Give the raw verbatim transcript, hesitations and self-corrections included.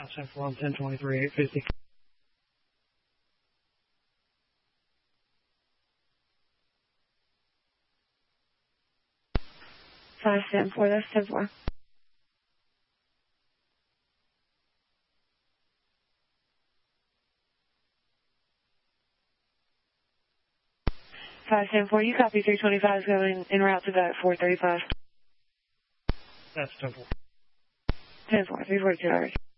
ten four on ten twenty-three, eight fifty. five seven four, that's ten four. five seven four, you copy three twenty-five is going en route to that four thirty-five. That's ten four. ten four, three forty-two hours.